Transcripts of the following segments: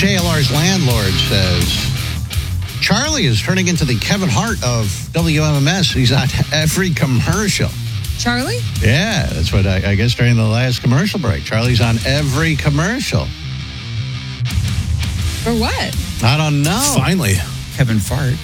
JLR's landlord says Charlie is turning into the Kevin Hart of WMMS. He's on every commercial. Charlie? Yeah, that's what I guess during the last commercial break. Charlie's on every commercial. For what? I don't know. Finally. Kevin Fart.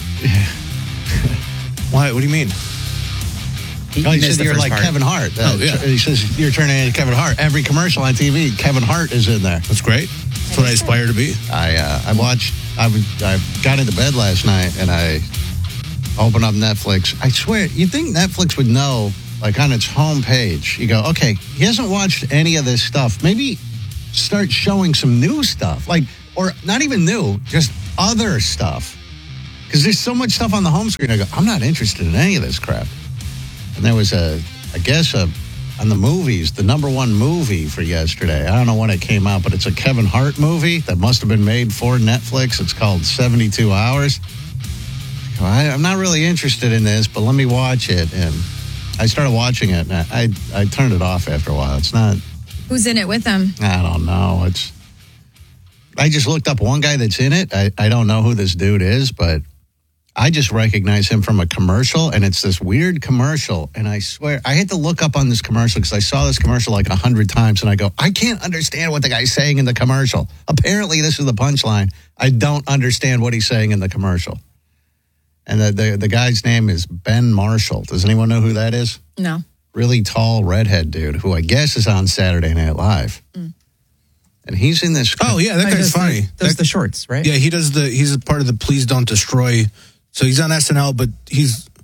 Why? What do you mean? He said you're like Kevin Hart. He says you're turning into Kevin Hart. Every commercial on TV, Kevin Hart is in there. That's great. That's what I aspire to be. I got into bed last night and I opened up Netflix. I swear, you'd think Netflix would know, like on its homepage, you go, okay, he hasn't watched any of this stuff. Maybe start showing some new stuff. Like, or not even new, just other stuff. Because there's so much stuff on the home screen. I go, I'm not interested in any of this crap. And there was on the movies, the number one movie for yesterday. I don't know when it came out, but it's a Kevin Hart movie that must have been made for Netflix. It's called 72 Hours. I'm not really interested in this, but let me watch it. And I started watching it, and I turned it off after a while. It's not... Who's in it with him? I don't know. I just looked up one guy that's in it. I don't know who this dude is, but I just recognize him from a commercial, and it's this weird commercial. And I swear, I had to look up on this commercial because I saw this commercial like 100 times, and I go, I can't understand what the guy's saying in the commercial. Apparently, this is the punchline. I don't understand what he's saying in the commercial. And the guy's name is Ben Marshall. Does anyone know who that is? No. Really tall redhead dude who I guess is on Saturday Night Live. Mm. And he's in this. Oh, yeah, that guy's funny. Does the shorts, right? Yeah, he's a part of the Please Don't Destroy. So he's on SNL, but he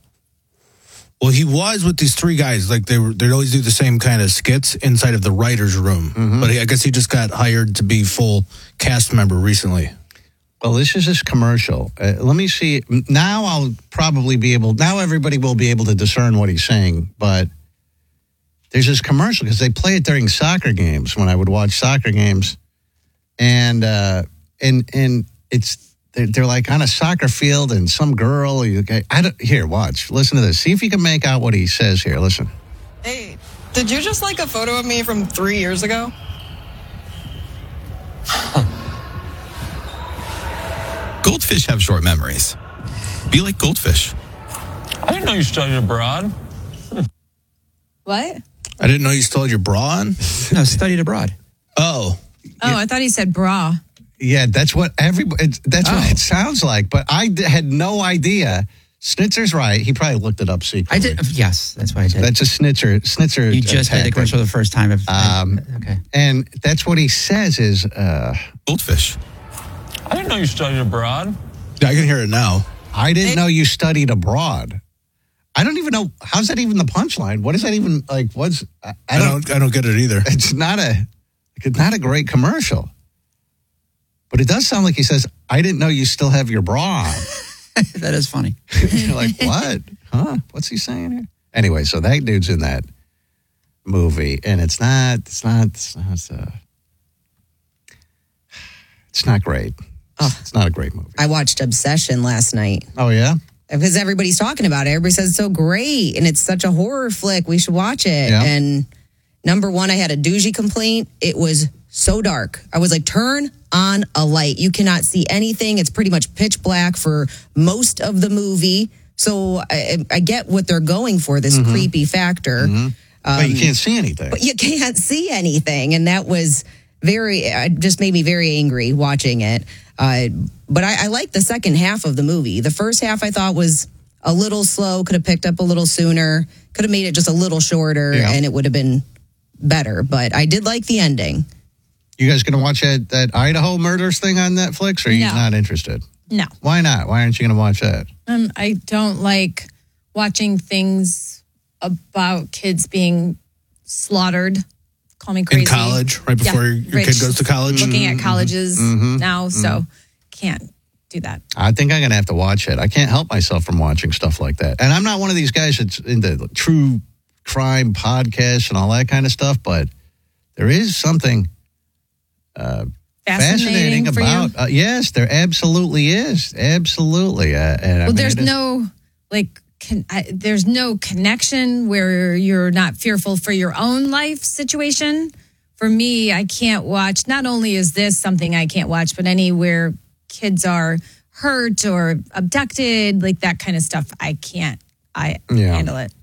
was with these three guys. Like they'd always do the same kind of skits inside of the writer's room. Mm-hmm. But I guess he just got hired to be full cast member recently. Well, this is his commercial. Let me see. Now now everybody will be able to discern what he's saying. But there's this commercial because they play it during soccer games when I would watch soccer games. And it's... They're like on a soccer field and some girl. Here, watch. Listen to this. See if you can make out what he says here. Listen. Hey, did you just like a photo of me from 3 years ago? Goldfish have short memories. Be like goldfish. I didn't know you studied abroad. What? I didn't know you studied your bra on? No, studied abroad. Oh. Oh, I thought he said bra. Yeah, that's what what it sounds like. But I had no idea. Schnitzer's right. He probably looked it up secretly. I did. Yes, that's what I did. That's a Schnitzer. You just had the commercial the first time. Okay. And that's what he says is... Goldfish. I didn't know you studied abroad. Yeah, I can hear it now. I didn't know you studied abroad. I don't even know. How's that even the punchline? What is that even like? I don't get it either. It's not a great commercial. But it does sound like he says, I didn't know you still have your bra on. That is funny. You're like, what? Huh? What's he saying here? Anyway, so that dude's in that movie, and it's not great. It's not a great movie. I watched Obsession last night. Oh, yeah? Because everybody's talking about it. Everybody says it's so great, and it's such a horror flick. We should watch it. Yeah. And number one, I had a doogie complaint. It was so dark. I was like, turn on a light. You cannot see anything. It's pretty much pitch black for most of the movie. So I get what they're going for, this creepy factor. Mm-hmm. But you can't see anything. But you can't see anything. And that was just made me very angry watching it. But I like the second half of the movie. The first half I thought was a little slow, could have picked up a little sooner, could have made it just a little shorter, and it would have been better. But I did like the ending. You guys going to watch that Idaho murders thing on Netflix, or are you not interested? No. Why not? Why aren't you going to watch that? I don't like watching things about kids being slaughtered. Call me crazy. In college, right before your kid goes to college? Looking at colleges now, so can't do that. I think I'm going to have to watch it. I can't help myself from watching stuff like that. And I'm not one of these guys that's into true crime podcasts and all that kind of stuff, but there is something fascinating about yes, there absolutely is. Absolutely. And there's no there's no connection where you're not fearful for your own life situation for me, I can't watch. Not only is this something I can't watch, but anywhere kids are hurt or abducted, like that kind of stuff, I can't. I handle it.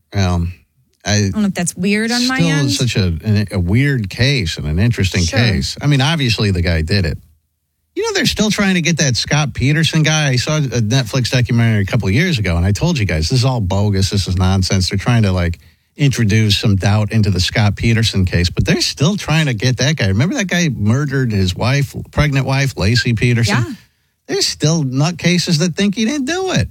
I don't know if that's weird on my end. Still such a weird case and an interesting case. I mean, obviously the guy did it. You know, they're still trying to get that Scott Peterson guy. I saw a Netflix documentary a couple of years ago, and I told you guys, this is all bogus. This is nonsense. They're trying to, like, introduce some doubt into the Scott Peterson case, but they're still trying to get that guy. Remember that guy murdered his wife, pregnant wife, Lacey Peterson? Yeah. There's still nutcases that think he didn't do it.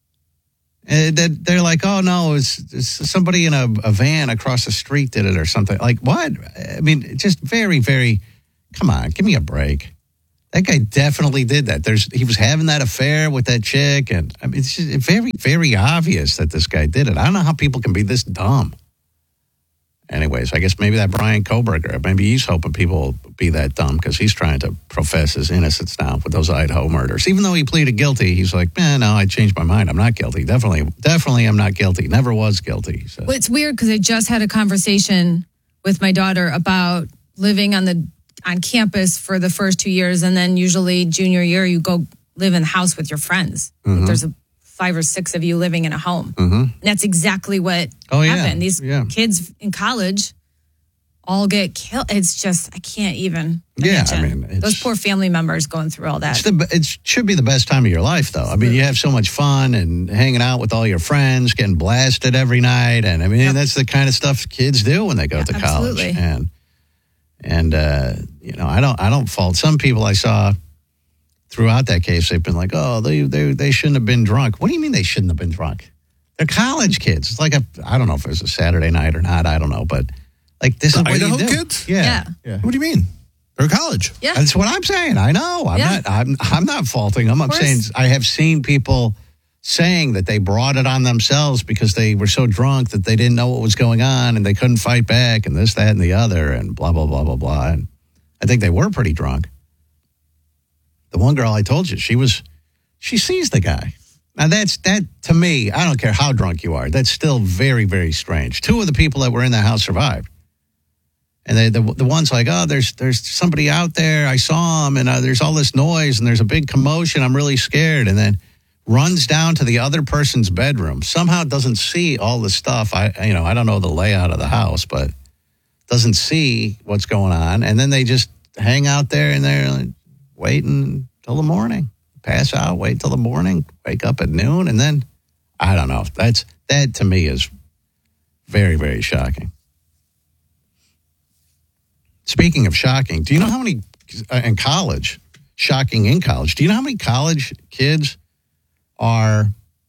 And they're like, oh, no, it's somebody in a van across the street did it or something. Like, what? I mean, just very, very, come on, give me a break. That guy definitely did that. He was having that affair with that chick. And I mean, it's just very, very obvious that this guy did it. I don't know how people can be this dumb. Anyways, I guess maybe that Brian Koberger, maybe he's hoping people will be that dumb because he's trying to profess his innocence now with those Idaho murders. Even though he pleaded guilty, he's like, man, no, I changed my mind. I'm not guilty. Definitely I'm not guilty. Never was guilty. So. Well, it's weird because I just had a conversation with my daughter about living on campus for the first 2 years, and then usually junior year you go live in the house with your friends. Mm-hmm. There's 5 or 6 of you living in a home. Mm-hmm. And that's exactly what happened. These kids in college all get killed. It's just, I can't even imagine. I mean, those poor family members going through all that. It should be the best time of your life, though. I mean, you have so much fun and hanging out with all your friends, getting blasted every night. And I mean, that's the kind of stuff kids do when they go to college. Absolutely. And you know, I don't fault some people I saw throughout that case. They've been like, oh, they shouldn't have been drunk. What do you mean they shouldn't have been drunk? They're college kids. It's like I don't know if it was a Saturday night or not. I don't know, but like this is what Idaho you do. kids? Yeah. What do you mean? They're college. Yeah. That's what I'm saying. I know. I'm not faulting them. I'm saying I have seen people saying that they brought it on themselves because they were so drunk that they didn't know what was going on and they couldn't fight back and this, that, and the other and blah, blah, blah, blah, blah. And I think they were pretty drunk. The one girl I told you, she sees the guy. Now that to me, I don't care how drunk you are. That's still very, very strange. 2 of the people that were in the house survived. And the one's like, oh, there's somebody out there. I saw him and there's all this noise and there's a big commotion. I'm really scared. And then runs down to the other person's bedroom, somehow doesn't see all the stuff. I don't know the layout of the house, but doesn't see what's going on. And then they just hang out there and they're like, waiting till the morning, pass out, wait till the morning, wake up at noon. And then, I don't know. That to me is very, very shocking. Speaking of shocking, do you know how many in college, do you know how many college kids are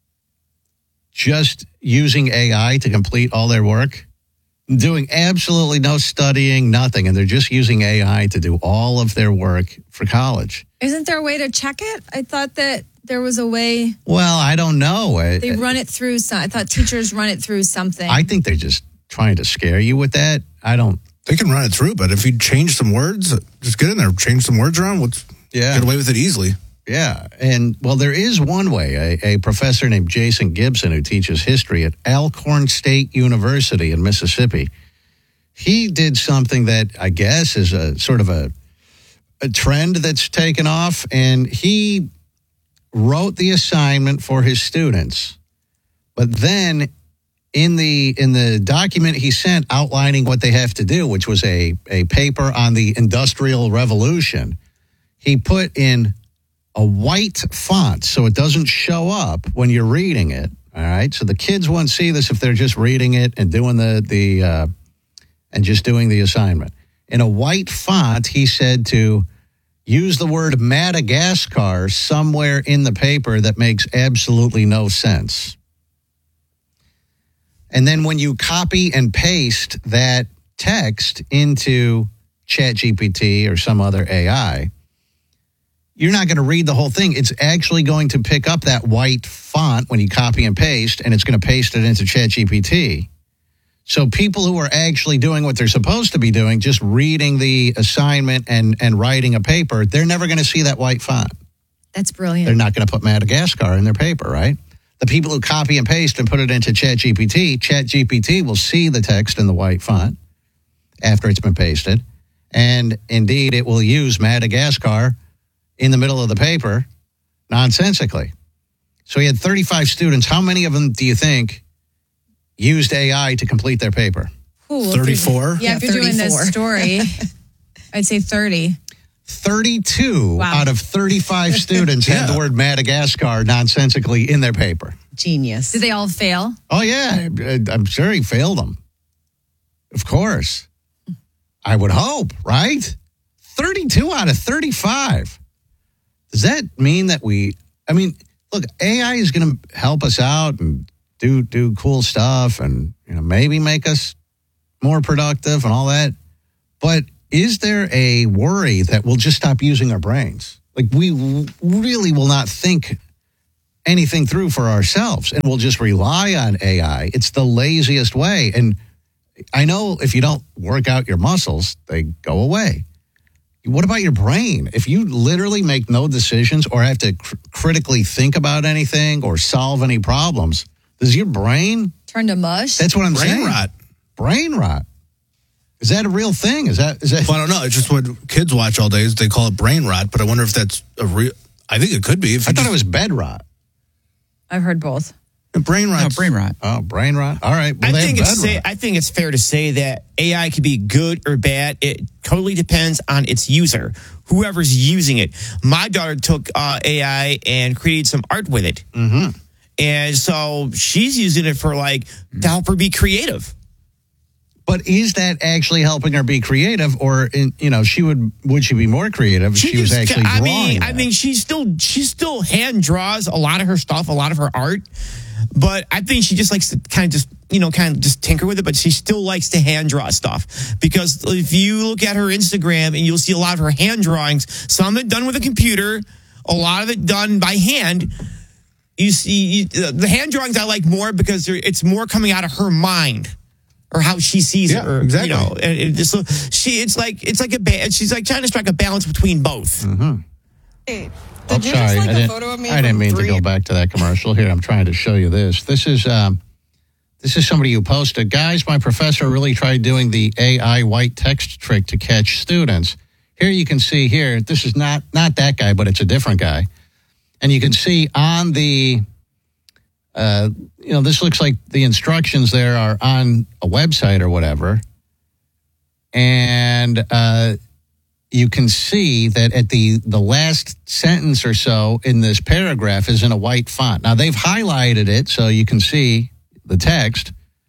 just using AI to complete all their work, doing absolutely no studying, nothing, and they're just using AI to do all of their work for college? Isn't there a way to check it? I thought that there was a way. Well, I don't know. They run it through. I thought teachers run it through something. I think they're just trying to scare you with that. They can run it through, but if you change some words, just get in there, change some words around. Get away with it easily. Yeah. And, well, there is one way. A professor named Jason Gibson, who teaches history at Alcorn State University in Mississippi, he did something that I guess is a sort of a trend that's taken off. And he wrote the assignment for his students. But then in the document he sent outlining what they have to do, which was a paper on the Industrial Revolution, he put in a white font so it doesn't show up when you're reading it. All right. So the kids won't see this if they're just reading it and doing and just doing the assignment. In a white font, he said to use the word Madagascar somewhere in the paper that makes absolutely no sense. And then when you copy and paste that text into ChatGPT or some other AI, you're not going to read the whole thing. It's actually going to pick up that white font when you copy and paste, and it's going to paste it into ChatGPT. So people who are actually doing what they're supposed to be doing, just reading the assignment and writing a paper, they're never going to see that white font. That's brilliant. They're not going to put Madagascar in their paper, right? The people who copy and paste and put it into ChatGPT will see the text in the white font, after it's been pasted. And indeed, it will use Madagascar in the middle of the paper nonsensically. So he had 35 students. How many of them do you think used AI to complete their paper? Ooh, 34? Yeah, if you're doing this 34. story, I'd say 30. 32 Wow. out of 35 students had the word Madagascar nonsensically in their paper. Genius. Did they all fail? Oh, yeah. I'm sure he failed them. Of course. I would hope, right? 32 out of 35. Does that mean that look, AI is going to help us out and do cool stuff and maybe make us more productive and all that. But is there a worry that we'll just stop using our brains? Like we really will not think anything through for ourselves and we'll just rely on AI. It's the laziest way. And I know if you don't work out your muscles, they go away. What about your brain? If you literally make no decisions or have to critically think about anything or solve any problems, does your brain Turn to mush? That's what I'm saying. Brain rot. Brain rot. Is that a real thing? Is that? Well, I don't know. It's just what kids watch all day. They call it brain rot, but I wonder if that's a real. I think it could be. If I thought it was bed rot. I've heard both. brain rot. No, brain rot. Oh, brain rot. All right. Well, I think it's fair to say that AI can be good or bad. It totally depends on its user, whoever's using it. My daughter took AI and created some art with it. Mm-hmm. And so she's using it for to help her be creative. But is that actually helping her be creative, or would she be more creative if she was actually drawing? I mean, she still hand draws a lot of her stuff, a lot of her art. But I think she just likes to kind of just tinker with it. But she still likes to hand draw stuff, because if you look at her Instagram and you'll see a lot of her hand drawings, some of it done with a computer, a lot of it done by hand. You see the hand drawings I like more because it's more coming out of her mind or how she sees it. Or, exactly. It's like she's like trying to strike a balance between both. Mm-hmm. Hey, did you just like a photo of me? I didn't mean to go back to that commercial. Here, I'm trying to show you this. This is somebody who posted, guys, my professor really tried doing the AI white text trick to catch students. Here you can see here, this is not that guy, but it's a different guy. And you can see on the, this looks like the instructions there are on a website or whatever. And you can see that at the last sentence or so in this paragraph is in a white font. Now, they've highlighted it so you can see the text.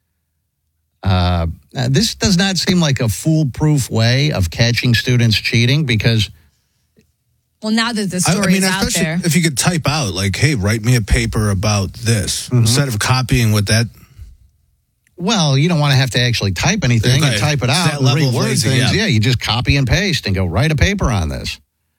This does not seem like a foolproof way of catching students cheating, because... Well, now that the story's out there. If you could type out, hey, write me a paper about this, instead of copying with that. Well, you don't want to have to actually type anything and type it out and reword things. Yeah, you just copy and paste and go write a paper on this.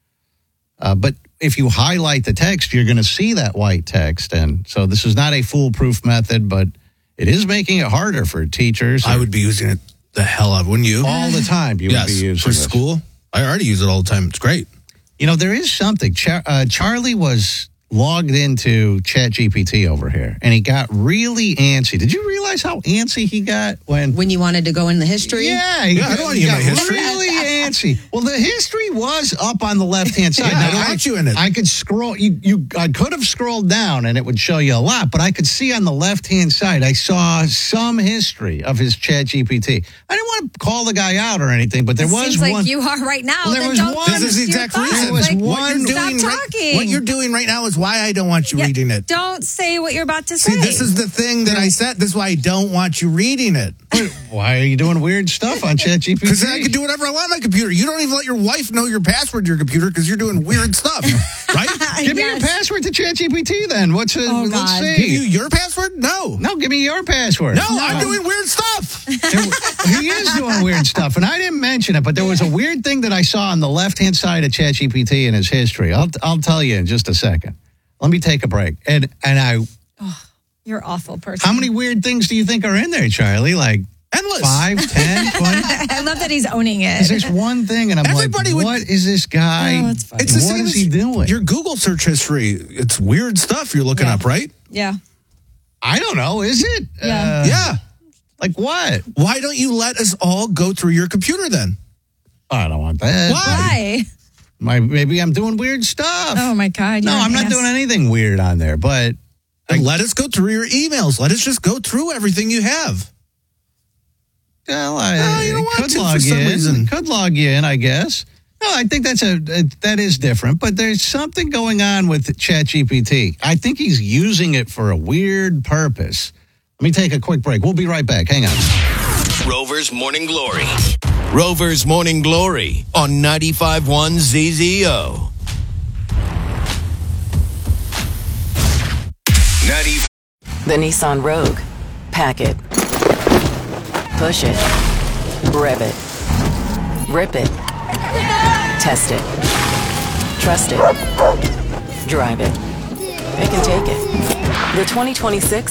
But if you highlight the text, you're going to see that white text. And so this is not a foolproof method, but it is making it harder for teachers. I would be using it the hell out, wouldn't you? All the time you would be using it. For school. I already use it all the time. It's great. There is something. Charlie was logged into ChatGPT over here, and he got really antsy. Did you realize how antsy he got when you wanted to go in the history? Yeah, I don't want to get my history. Really antsy. Well, the history was up on the left-hand side. I don't want you in it. I could scroll. I could have scrolled down, and it would show you a lot, but I could see on the left-hand side, I saw some history of his ChatGPT. I didn't want to call the guy out or anything, but there was seems one. like you are right now. Well, there was one. This is the exact reason. There was one. Stop talking. What you're doing right now is why I don't want you reading it. Don't say what you're about to say. See, this is the thing that I said. This is why I don't want you reading it. Why are you doing weird stuff on ChatGPT? Because I can do whatever I want on my computer. You don't even let your wife know your password to your computer because you're doing weird stuff, right? Give me your password to ChatGPT then. Let's see. Give you your password? No, give me your password. No, I'm doing weird stuff. He is doing weird stuff, and I didn't mention it, but there was a weird thing that I saw on the left-hand side of ChatGPT in his history. I'll tell you in just a second. Let me take a break. And I... Oh, you're an awful person. How many weird things do you think are in there, Charlie? Endless. 5, 10, 20? I love that he's owning it. There's one thing, and I'm what is this guy? Oh, it's fine. It's the what same is he doing? Your Google search history. It's weird stuff you're looking up, right? Yeah. I don't know. Is it? Yeah. Yeah. Like what? Why don't you let us all go through your computer then? I don't want that. Why? Maybe I'm doing weird stuff. Oh my God. No, you're I'm an not ass. doing anything weird on there, but And let us go through your emails. Let us just go through everything you have. well, I you don't want could to log for some in. reason. Could log you in, I guess. No, I think that is different, but there's something going on with ChatGPT. I think he's using it for a weird purpose. Let me take a quick break. We'll be right back. Hang on. Rover's Morning Glory. Rover's Morning Glory on 95.1 ZZO. 90. The Nissan Rogue. Pack it. Push it. Rev it. Rip it. Test it. Trust it. Drive it. It can take it. The 2026